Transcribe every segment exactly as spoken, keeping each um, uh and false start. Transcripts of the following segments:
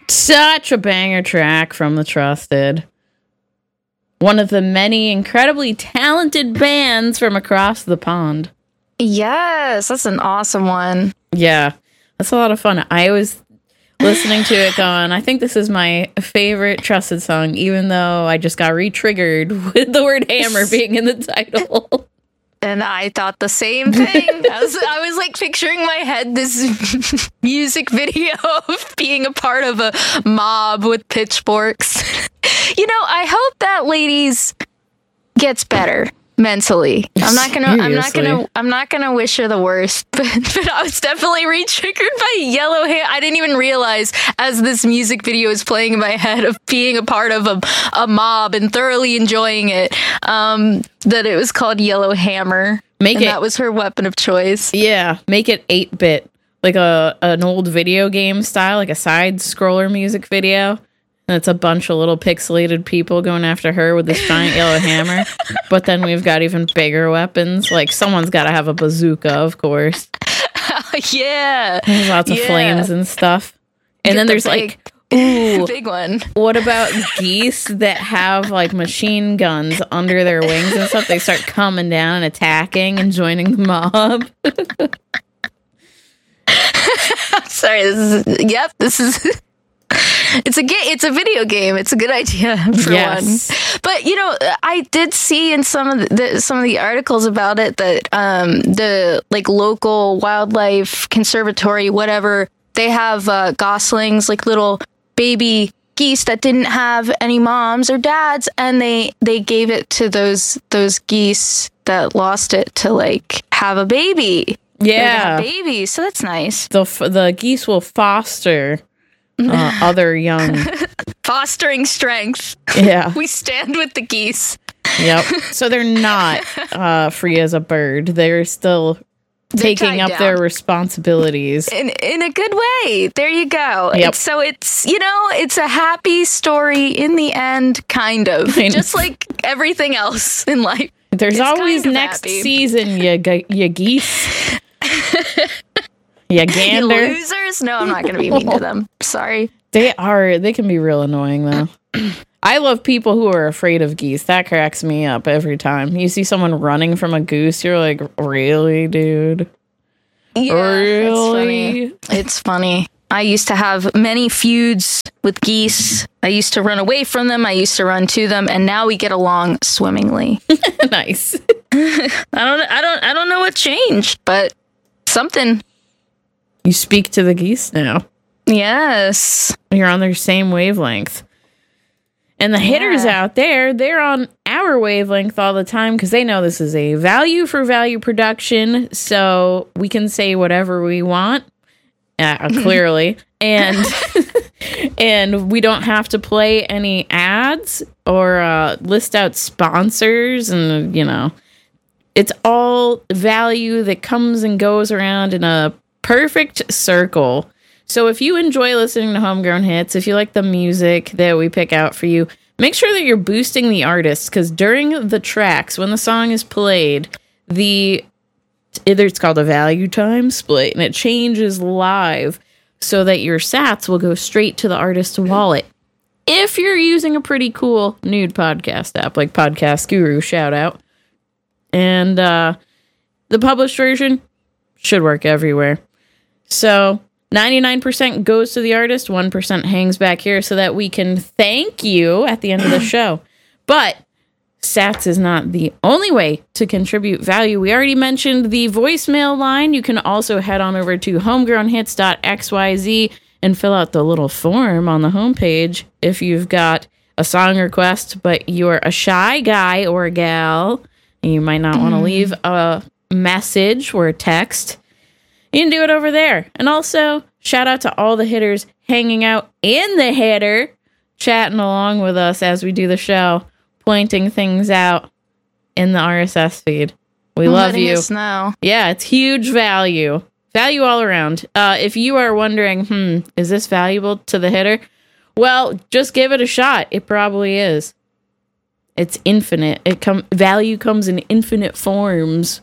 Such a banger track from The Trusted. One of the many incredibly talented bands from across the pond. Yes, that's an awesome one. Yeah, that's a lot of fun. I was listening to it going, I think this is my favorite Trusted song, even though I just got re-triggered with the word hammer being in the title. And I thought the same thing. I was, I was like picturing in my head this music video of being a part of a mob with pitchforks. You know, I hope that lady's gets better mentally. I'm not gonna. I'm not gonna. I'm not gonna wish her the worst. But, but I was definitely re-triggered by Yellow Hammer. I didn't even realize as this music video is playing in my head of being a part of a, a mob and thoroughly enjoying it. Um, that it was called Yellow Hammer. Make and it. That was her weapon of choice. Yeah, make it eight bit, like a an old video game style, like a side scroller music video. And it's a bunch of little pixelated people going after her with this giant yellow hammer. But then we've got even bigger weapons. Like, someone's got to have a bazooka, of course. Yeah. There's lots of yeah. flames and stuff. And Get then the there's big, like, ooh, big one. What about geese that have like machine guns under their wings and stuff? They start coming down and attacking and joining the mob. I'm sorry. This is, yep, this is... It's a ga- It's a video game. It's a good idea for yes. one. But you know, I did see in some of the, the some of the articles about it that um, the like local wildlife conservatory, whatever, they have uh, goslings, like little baby geese that didn't have any moms or dads, and they they gave it to those those geese that lost it to like have a baby. Yeah, babies. So that's nice. The f- the geese will foster. Uh, other young fostering strength. Yeah, we stand with the geese. Yep. So they're not uh, free as a bird. They're still they're taking up down. Their responsibilities in in a good way. There you go. Yep. It's, so it's you know it's a happy story in the end, kind of, just like everything else in life. There's it's always kind of next happy. season. You g- you geese. Yeah, gander. You losers? No, I'm not going to be mean to them. Sorry. They are. They can be real annoying, though. I love people who are afraid of geese. That cracks me up every time. You see someone running from a goose, you're like, really, dude? Yeah, really? It's funny. It's funny. I used to have many feuds with geese. I used to run away from them. I used to run to them, and now we get along swimmingly. Nice. I don't. I don't. I don't know what changed, but something. You speak to the geese now. Yes. You're on their same wavelength. And the yeah. hitters out there, they're on our wavelength all the time because they know this is a value for value production. So we can say whatever we want, uh, clearly. and and we don't have to play any ads or uh, list out sponsors. And, you know, it's all value that comes and goes around in a perfect circle. So if you enjoy listening to Homegrown Hits, if you like the music that we pick out for you, make sure that you're boosting the artists, because during the tracks, when the song is played, the either it's called a value time split, and it changes live so that your sats will go straight to the artist's wallet. If you're using a pretty cool nude podcast app like Podcast Guru, shout out. And uh, the published version should work everywhere. So ninety-nine percent goes to the artist, one percent hangs back here so that we can thank you at the end of the show. But sats is not the only way to contribute value. We already mentioned the voicemail line. You can also head on over to homegrown hits dot x y z and fill out the little form on the homepage if you've got a song request, but you're a shy guy or a gal, and you might not want to leave a message or a text. You can do it over there. And also, shout out to all the hitters hanging out in the header, chatting along with us as we do the show, pointing things out in the R S S feed. We love letting you. Us know. Yeah, it's huge value. Value all around. Uh, if you are wondering, hmm, is this valuable to the hitter? Well, just give it a shot. It probably is. It's infinite. It com- value comes in infinite forms.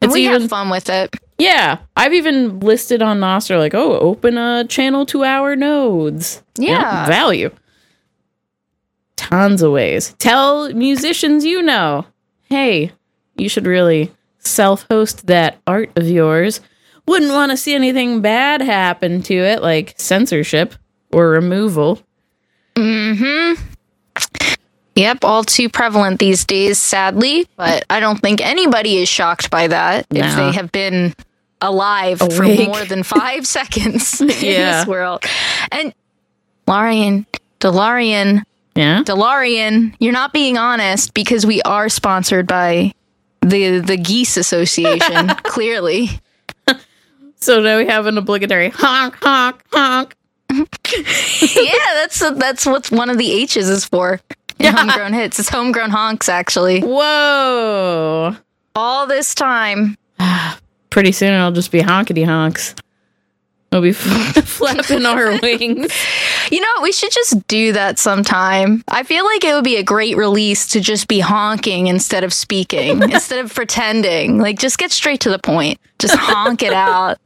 It's we even have fun with it. Yeah, I've even listed on Nostr like, oh, open a channel to our nodes. Yeah. Value. Tons of ways. Tell musicians you know, hey, you should really self-host that art of yours. Wouldn't want to see anything bad happen to it, like censorship or removal. Mm-hmm. Yep, all too prevalent these days, sadly. But I don't think anybody is shocked by that No. if they have been alive Awake. for more than five seconds in Yeah. this world. And Larian, DeLarian, Yeah? DeLarian, you're not being honest because we are sponsored by the the Geese Association, clearly. So now we have an obligatory honk, honk, honk. Yeah, that's that's what one of the H's is for. In Homegrown Hits. It's Homegrown Honks, actually. Whoa. All this time. Pretty soon it'll just be honkity honks. We'll be flapping our wings. You know, we should just do that sometime. I feel like it would be a great release to just be honking instead of speaking, instead of pretending. Like, just get straight to the point. Just honk it out.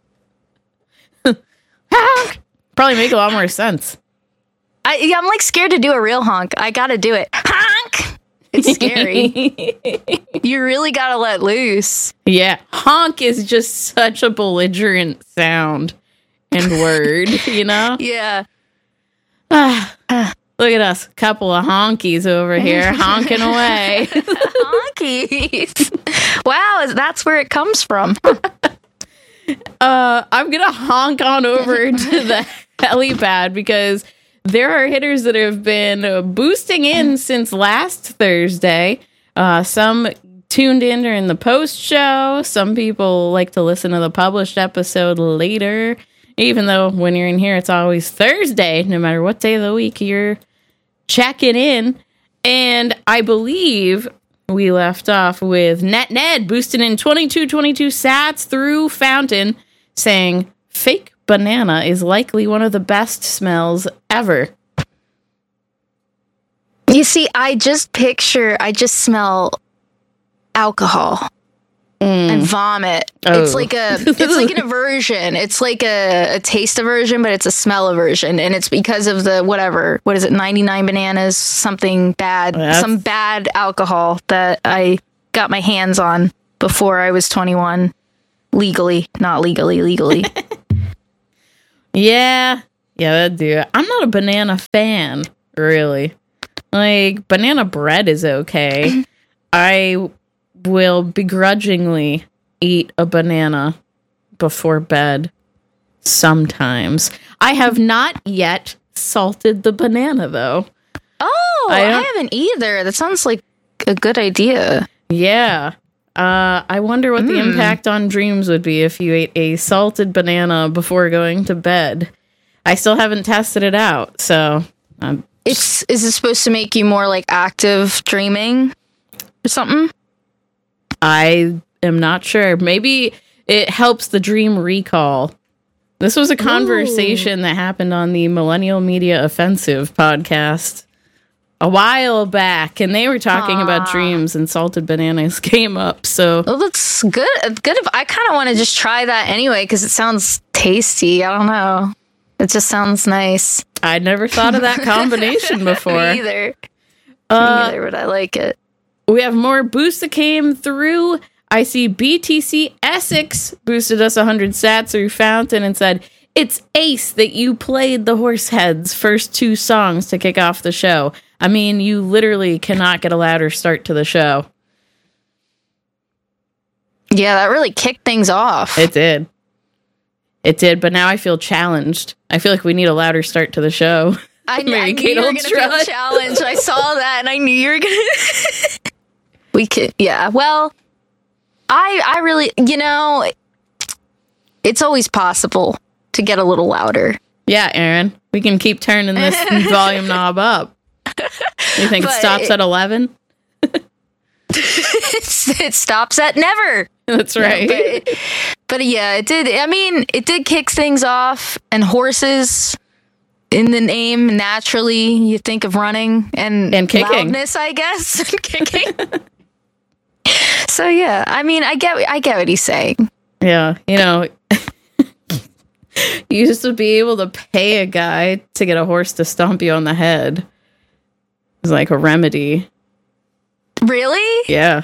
Honk! Probably make a lot more sense. I, yeah, I'm like scared to do a real honk. I gotta do it. Honk! It's scary. You really gotta let loose. Yeah, honk is just such a belligerent sound and word, you know? Yeah. Ah, look at us, couple of honkies over here honking away. Honkies. Wow, that's where it comes from. Uh, I'm gonna honk on over to the helipad because there are hitters that have been boosting in since last Thursday. Uh, some tuned in during the post show. Some people like to listen to the published episode later, even though when you're in here, it's always Thursday, no matter what day of the week you're checking in. And I believe we left off with Net Ned boosting in twenty-two twenty-two sats through Fountain, saying fake banana is likely one of the best smells ever. You see, I just picture, I just smell alcohol Mm. and vomit. Oh. It's like a, it's like an aversion. It's like a, a taste aversion, but it's a smell aversion, and it's because of the whatever. What is it? ninety-nine bananas, something bad, That's- some bad alcohol that I got my hands on before I was twenty-one, legally, not legally, legally. Yeah, yeah, that'd do it. I'm not a banana fan, really. Like, banana bread is okay. I will begrudgingly eat a banana before bed sometimes. I have not yet salted the banana, though. Oh, I I, don't- haven't either. That sounds like a good idea. Yeah. Uh, I wonder what the Mm. impact on dreams would be if you ate a salted banana before going to bed. I still haven't tested it out, so um, It's is it supposed to make you more like active dreaming or something? I am not sure. Maybe it helps the dream recall. This was a conversation that happened on the Millennial Media Offensive podcast a while back, and they were talking Aw. about dreams, and salted bananas came up. So Well, that's good. Good. If I kind of want to just try that anyway because it sounds tasty. I don't know. It just sounds nice. I never thought of that combination before. Me either. Uh, Me either, but I like it. We have more boosts that came through. I see B T C Essex boosted us one hundred sats through Fountain and said, it's ace that you played the Horseheads' first two songs to kick off the show. I mean, you literally cannot get a louder start to the show. Yeah, that really kicked things off. It did. It did, but now I feel challenged. I feel like we need a louder start to the show. I, Mary I knew Kate you were going to feel Ultra. challenged. I saw that, and I knew you were going to. We could, yeah. Well, I, I really, you know, it's always possible to get a little louder. Yeah, Aaron, we can keep turning this volume knob up. You think it But stops it- at eleven? It stops at never. That's right. But, but yeah, it did. I mean, it did kick things off, and horses in the name naturally. You think of running and And kicking. loudness, I guess, kicking. So yeah, I mean, I get, I get what he's saying. Yeah, you know, you used to be able to pay a guy to get a horse to stomp you on the head. It's like a remedy. Really? Yeah.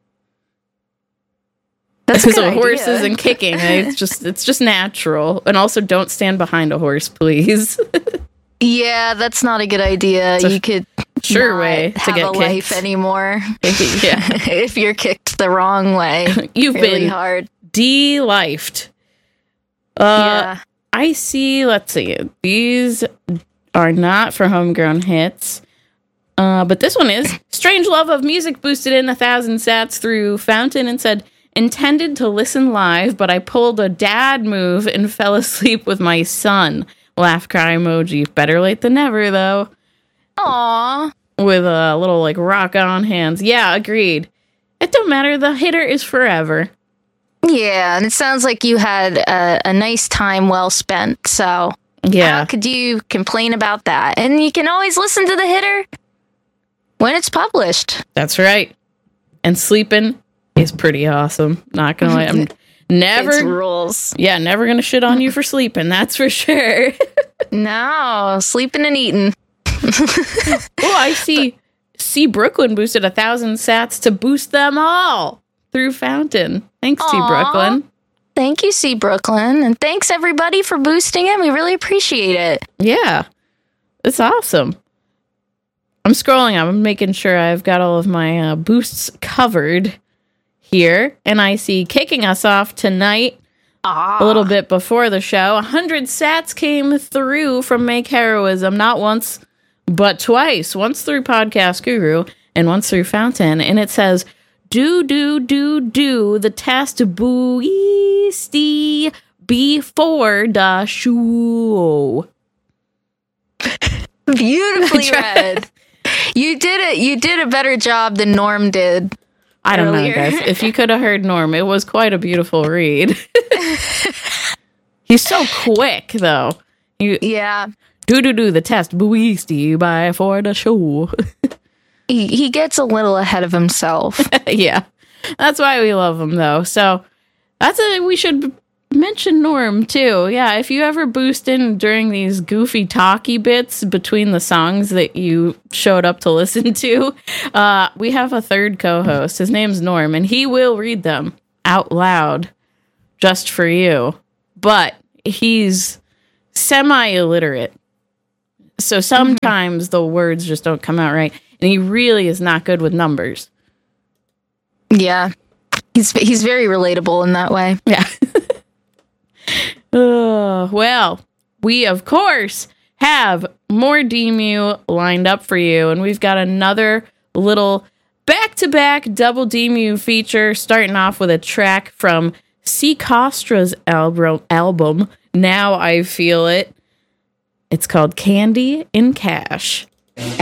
That's a good so idea. horses and kicking, it's just it's just natural. And also, don't stand behind a horse, please. Yeah, that's not a good idea. It's a you could sure not way to have get a kicked. life anymore. Yeah, If you're kicked the wrong way. you've really been hard. de-lifed. Uh, Yeah. I see. Let's see. These are not for homegrown hits. Uh, but this one is. Strange Love of Music boosted in a thousand sats through Fountain and said, intended to listen live, but I pulled a dad move and fell asleep with my son. Laugh cry emoji. Better late than never, though. Aw. With a little, like, rock on hands. Yeah, agreed. It don't matter. The hitter is forever. Yeah, and it sounds like you had a, a nice time well spent. So Yeah. how could you complain about that? And you can always listen to the hitter when it's published. That's right. And sleeping is pretty awesome. Not gonna lie. I'm never It's rules. Yeah, never gonna shit on you for sleeping, that's for sure. No, sleeping and eating. Oh, I see see Brooklyn boosted a thousand sats to boost them all through Fountain. Thanks, T Aw. Brooklyn. Thank you, C. Brooklyn. And thanks, everybody, for boosting it. We really appreciate it. Yeah. It's awesome. I'm scrolling up. I'm making sure I've got all of my uh, boosts covered here. And I see kicking us off tonight Ah. a little bit before the show. one hundred sats came through from Make Heroism, not once, but twice. Once through Podcast Guru and once through Fountain. And it says, do, do, do, do the test boosty before the show. Beautifully read. You did it. You did a better job than Norm did. I don't earlier. know, guys. If you could have heard Norm, it was quite a beautiful read. He's so quick, though. You Yeah. do do do the test boosty by for the show. He, he gets a little ahead of himself. Yeah, that's why we love him, though. So that's a we should mention Norm too. Yeah, if you ever boost in during these goofy talky bits between the songs that you showed up to listen to, uh, we have a third co-host. His name's Norm, and he will read them out loud just for you. But he's semi-illiterate, so sometimes the words just don't come out right, and he really is not good with numbers. Yeah. He's he's very relatable in that way. Yeah. uh, well, we, of course, have more D M U lined up for you, and we've got another little back-to-back double D M U feature, starting off with a track from C. Costra's album, album, Now I Feel It. It's called Candy in Cash.